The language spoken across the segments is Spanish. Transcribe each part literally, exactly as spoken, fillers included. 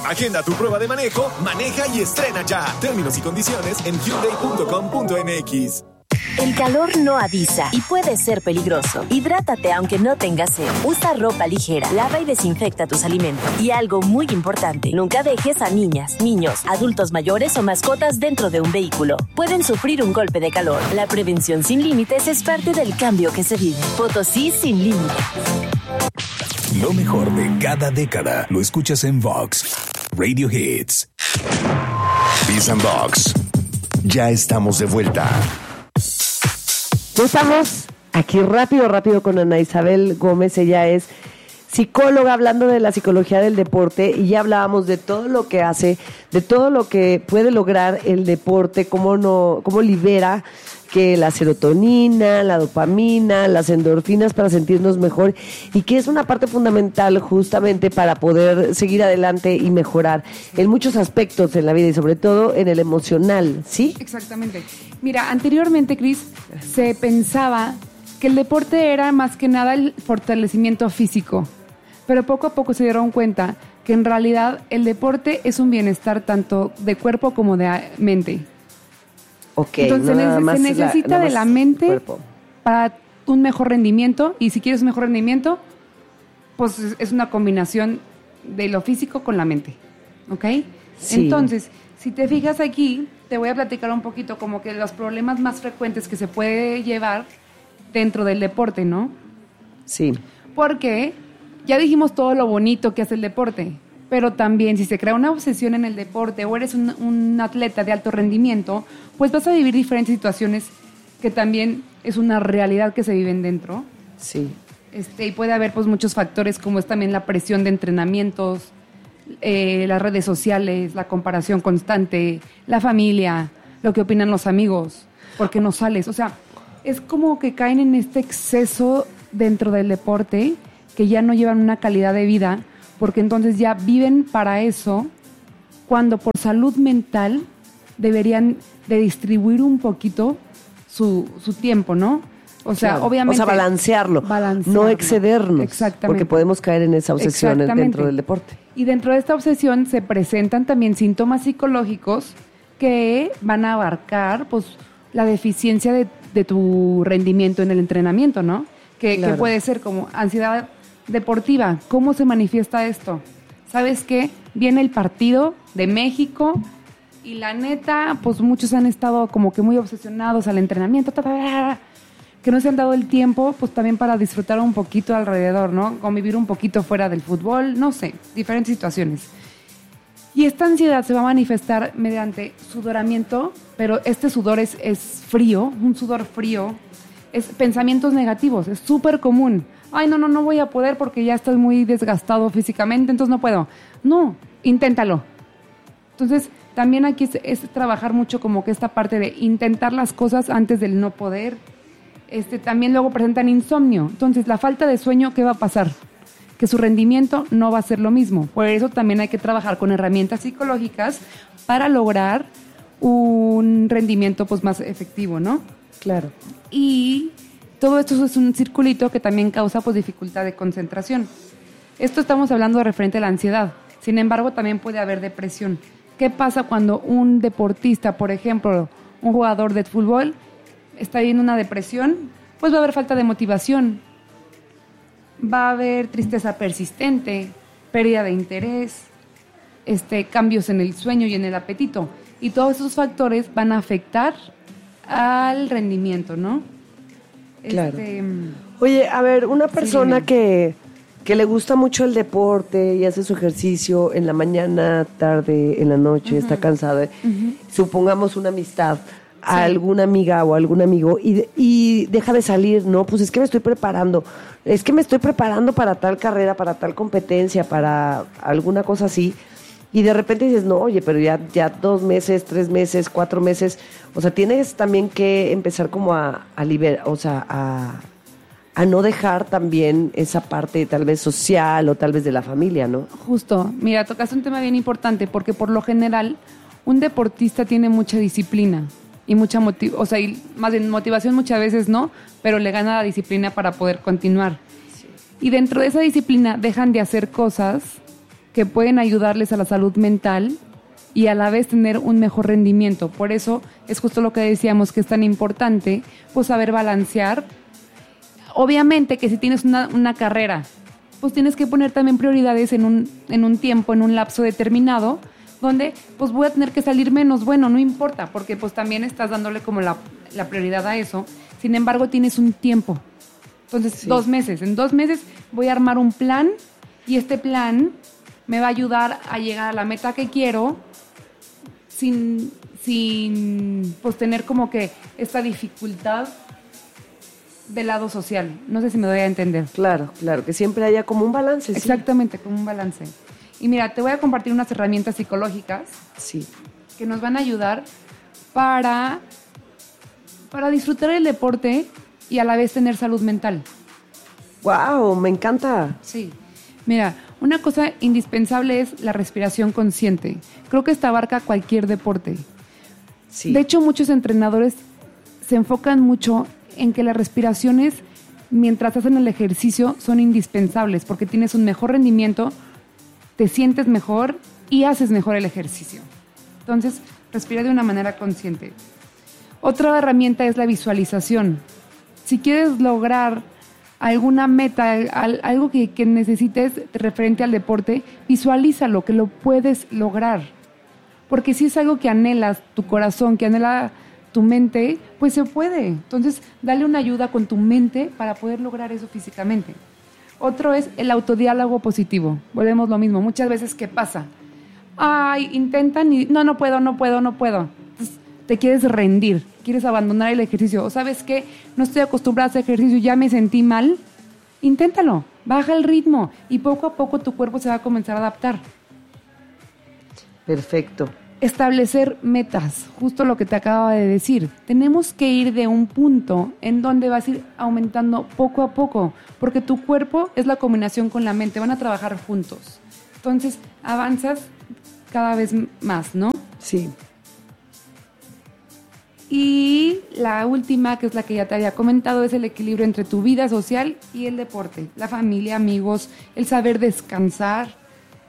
Agenda tu prueba de manejo, maneja y estrena ya. Términos y condiciones en hyundai punto com punto m x. El calor no avisa y puede ser peligroso. Hidrátate aunque no tengas sed. Usa ropa ligera, lava y desinfecta tus alimentos. Y algo muy importante, nunca dejes a niñas, niños, adultos mayores o mascotas dentro de un vehículo. Pueden sufrir un golpe de calor. La prevención sin límites es parte del cambio que se vive. Potosí sin límites. Lo mejor de cada década lo escuchas en Vox Radio Hits. Biz and Vox. Ya estamos de vuelta. Ya estamos aquí rápido, rápido con Ana Isabel Gómez. Ella es psicóloga, hablando de la psicología del deporte, y ya hablábamos de todo lo que hace, de todo lo que puede lograr el deporte, cómo no, cómo libera que la serotonina, la dopamina, las endorfinas para sentirnos mejor, y que es una parte fundamental justamente para poder seguir adelante y mejorar en muchos aspectos en la vida y sobre todo en el emocional, ¿sí? Exactamente. Mira, anteriormente, Cris, se pensaba que el deporte era más que nada el fortalecimiento físico, pero poco a poco se dieron cuenta que en realidad el deporte es un bienestar tanto de cuerpo como de mente. Okay, Entonces no, se, se necesita la, de la mente cuerpo. Para un mejor rendimiento, y si quieres un mejor rendimiento, pues es, es una combinación de lo físico con la mente, ¿ok? Sí. Entonces, si te fijas aquí, te voy a platicar un poquito como que los problemas más frecuentes que se puede llevar dentro del deporte, ¿no? Sí. Porque ya dijimos todo lo bonito que hace el deporte, pero también si se crea una obsesión en el deporte o eres un, un atleta de alto rendimiento, pues vas a vivir diferentes situaciones que también es una realidad que se viven dentro. Sí. Este, y puede haber pues muchos factores como es también la presión de entrenamientos, eh, las redes sociales, la comparación constante, la familia, lo que opinan los amigos, por qué no sales. O sea, es como que caen en este exceso dentro del deporte que ya no llevan una calidad de vida, porque entonces ya viven para eso, cuando por salud mental deberían de distribuir un poquito su, su tiempo, ¿no? O sea, claro. obviamente... O sea, balancearlo, balancearlo, no excedernos. Exactamente. Porque podemos caer en esa obsesión dentro del deporte. Y dentro de esta obsesión se presentan también síntomas psicológicos que van a abarcar, pues, la deficiencia de, de tu rendimiento en el entrenamiento, ¿no? Que, claro. que puede ser como ansiedad deportiva. ¿Cómo se manifiesta esto? ¿Sabes qué? Viene el partido de México y la neta, pues muchos han estado como que muy obsesionados al entrenamiento, ta, ta, ta, que no se han dado el tiempo, pues también para disfrutar un poquito alrededor, ¿no? Convivir un poquito fuera del fútbol, no sé, diferentes situaciones. Y esta ansiedad se va a manifestar mediante sudoramiento, pero este sudor es, es frío, un sudor frío, es pensamientos negativos, es súper común. Ay, no, no, no voy a poder porque ya estás muy desgastado físicamente, entonces no puedo. No, inténtalo. Entonces, también aquí es, es trabajar mucho como que esta parte de intentar las cosas antes del no poder. Este, también luego presentan insomnio. Entonces, la falta de sueño, ¿qué va a pasar? Que su rendimiento no va a ser lo mismo. Por eso también hay que trabajar con herramientas psicológicas para lograr un rendimiento pues más efectivo, ¿no? Claro. Y todo esto es un circulito que también causa pues dificultad de concentración. Esto estamos hablando de referente a la ansiedad. Sin embargo, también puede haber depresión. ¿Qué pasa cuando un deportista, por ejemplo, un jugador de fútbol, está viviendo una depresión? Pues va a haber falta de motivación, va a haber tristeza persistente, pérdida de interés, este, cambios en el sueño y en el apetito. Y todos esos factores van a afectar al rendimiento, ¿no? Claro. Este, Oye, a ver, una persona sí, que, que le gusta mucho el deporte y hace su ejercicio en la mañana, tarde, en la noche, uh-huh. está cansada, uh-huh. supongamos una amistad, a sí. alguna amiga o algún amigo y, y deja de salir, ¿no? Pues es que me estoy preparando, es que me estoy preparando para tal carrera, para tal competencia, para alguna cosa así. Y de repente dices, no, oye, pero ya, ya dos meses, tres meses, cuatro meses. O sea, tienes también que empezar como a, a liberar, o sea, a, a no dejar también esa parte tal vez social o tal vez de la familia, ¿no? Justo. Mira, tocaste un tema bien importante porque por lo general un deportista tiene mucha disciplina y mucha motivación, o sea, y más bien motivación muchas veces no, pero le gana la disciplina para poder continuar. Sí. Y dentro de esa disciplina dejan de hacer cosas que pueden ayudarles a la salud mental y a la vez tener un mejor rendimiento. Por eso es justo lo que decíamos, que es tan importante pues saber balancear. Obviamente que si tienes una, una carrera, pues tienes que poner también prioridades en un, en un tiempo, en un lapso determinado, donde pues voy a tener que salir menos. Bueno, no importa, porque pues también estás dándole como la, la prioridad a eso. Sin embargo, tienes un tiempo. Entonces, sí. dos meses. En dos meses voy a armar un plan y este plan me va a ayudar a llegar a la meta que quiero sin, sin pues tener como que esta dificultad del lado social. No sé si me doy a entender. Claro, claro, que siempre haya como un balance. Exactamente, sí. como un balance. Y mira, te voy a compartir unas herramientas psicológicas sí. que nos van a ayudar para, para disfrutar el deporte y a la vez tener salud mental. ¡Wow! Me encanta. Sí. Mira, una cosa indispensable es la respiración consciente. Creo que esta abarca cualquier deporte. Sí. De hecho, muchos entrenadores se enfocan mucho en que las respiraciones mientras hacen el ejercicio son indispensables porque tienes un mejor rendimiento, te sientes mejor y haces mejor el ejercicio. Entonces, respira de una manera consciente. Otra herramienta es la visualización. Si quieres lograr alguna meta, algo que, que necesites referente al deporte, visualízalo, que lo puedes lograr. Porque si es algo que anhelas tu corazón, que anhela tu mente, pues se puede. Entonces, dale una ayuda con tu mente para poder lograr eso físicamente. Otro es el autodiálogo positivo. Volvemos lo mismo. Muchas veces, ¿qué pasa? Ay, intentan y no, no puedo, no puedo, no puedo. Entonces, te quieres rendir, quieres abandonar el ejercicio. O ¿sabes qué? No estoy acostumbrada a hacer ejercicio, ya me sentí mal. Inténtalo, baja el ritmo y poco a poco tu cuerpo se va a comenzar a adaptar. Perfecto. Establecer metas, justo lo que te acababa de decir. Tenemos que ir de un punto en donde vas a ir aumentando poco a poco, porque tu cuerpo es la combinación con la mente, van a trabajar juntos. Entonces, avanzas cada vez más, ¿no? Sí. Y la última, que es la que ya te había comentado, es el equilibrio entre tu vida social y el deporte. La familia, amigos, el saber descansar.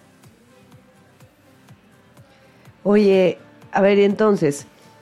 Oye, a ver, entonces,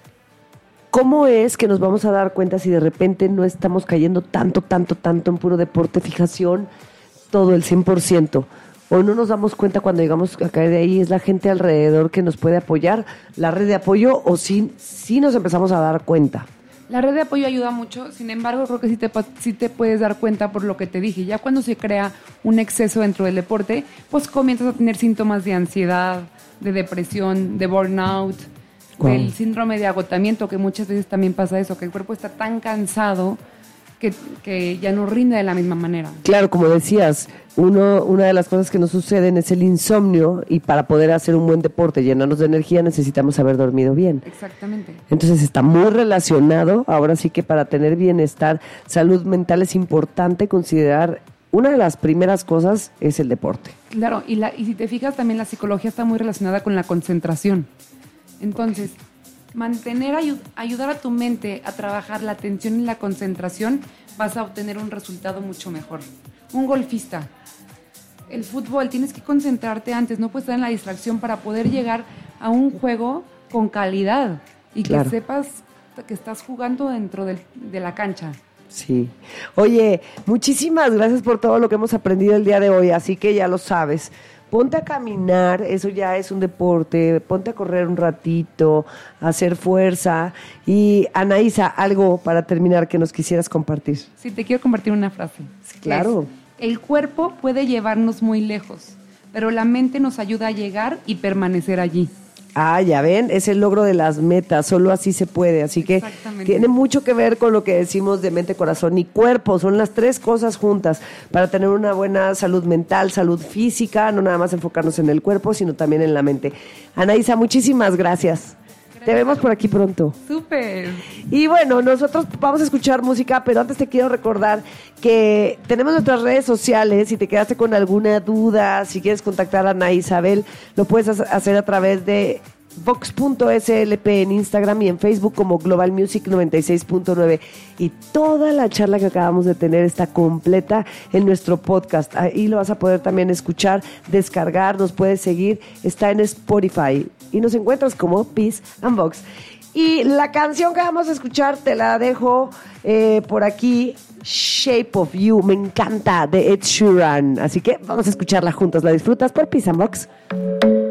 ¿cómo es que nos vamos a dar cuenta si de repente no estamos cayendo tanto, tanto, tanto en puro deporte, fijación, todo el cien por ciento? ¿O no nos damos cuenta cuando llegamos a caer de ahí? ¿Es la gente alrededor que nos puede apoyar, la red de apoyo, o sí, sí nos empezamos a dar cuenta? La red de apoyo ayuda mucho, sin embargo, creo que sí te, sí te puedes dar cuenta por lo que te dije. Ya cuando se crea un exceso dentro del deporte, pues comienzas a tener síntomas de ansiedad, de depresión, de burnout, wow. del síndrome de agotamiento, que muchas veces también pasa eso, que el cuerpo está tan cansado que, que ya no rinde de la misma manera. Claro, como decías, uno, una de las cosas que nos suceden es el insomnio, y para poder hacer un buen deporte, llenarnos de energía, necesitamos haber dormido bien. Exactamente. Entonces está muy relacionado. Ahora sí que para tener bienestar, salud mental, es importante considerar, una de las primeras cosas es el deporte. Claro, y, la, y si te fijas también la psicología está muy relacionada con la concentración. Entonces, mantener, ayu- ayudar a tu mente a trabajar la atención y la concentración, vas a obtener un resultado mucho mejor. Un golfista, el fútbol, tienes que concentrarte antes, no puedes estar en la distracción para poder llegar a un juego con calidad y que claro. sepas que estás jugando dentro del, de la cancha. Sí. Oye, muchísimas gracias por todo lo que hemos aprendido el día de hoy, así que ya lo sabes. Ponte a caminar, eso ya es un deporte, ponte a correr un ratito, a hacer fuerza. Y Anaísa, algo para terminar que nos quisieras compartir. Sí, te quiero compartir una frase. Claro. Es, el cuerpo puede llevarnos muy lejos, pero la mente nos ayuda a llegar y permanecer allí. Ah, ya ven, es el logro de las metas, solo así se puede, así que tiene mucho que ver con lo que decimos de mente, corazón y cuerpo, son las tres cosas juntas para tener una buena salud mental, salud física, no nada más enfocarnos en el cuerpo, sino también en la mente. Anaísa, muchísimas gracias. Te vemos por aquí pronto. ¡Súper! Y bueno, nosotros vamos a escuchar música, pero antes te quiero recordar que tenemos nuestras redes sociales. Si te quedaste con alguna duda, si quieres contactar a Ana Isabel, lo puedes hacer a través de vox punto s l p en Instagram y en Facebook como Global Music noventa y seis punto nueve. Y toda la charla que acabamos de tener está completa en nuestro podcast. Ahí lo vas a poder también escuchar, descargar, nos puedes seguir. Está en Spotify y nos encuentras como Peace and Vox. Y la canción que vamos a escuchar te la dejo eh, por aquí, Shape of You. Me encanta, de Ed Sheeran. Así que vamos a escucharla juntos. ¿La disfrutas por Peace and Vox?